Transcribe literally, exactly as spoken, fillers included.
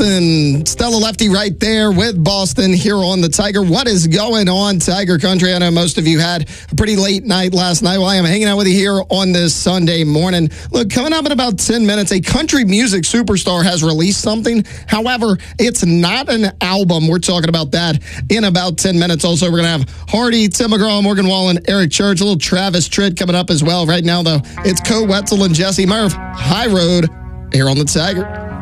Boston. Stella Lefty right there with Boston here on the Tiger. What is going on, Tiger Country? I know most of you had a pretty late night last night while I am hanging out with you here on this Sunday morning. Look, coming up in about ten minutes, a country music superstar has released something. However, it's not an album. We're talking about that in about ten minutes. Also, we're going to have Hardy, Tim McGraw, Morgan Wallen, Eric Church, a little Travis Tritt coming up as well. Right now, though, it's Co Wetzel and Jesse Murph. High Road here on the Tiger.